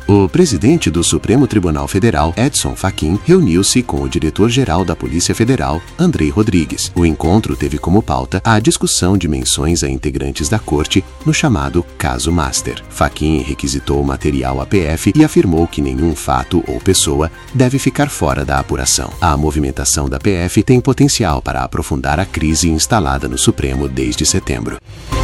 O presidente do Supremo Tribunal Federal, Edson Fachin, reuniu-se com o diretor-geral da Polícia Federal, Andrei Rodrigues. O encontro teve como pauta a discussão de menções a integrantes da corte no chamado Caso Master. Fachin requisitou o material à PF e afirmou que nenhum fato ou pessoa deve ficar fora da apuração. A movimentação da PF tem potencial para aprofundar a crise instalada no Supremo desde setembro.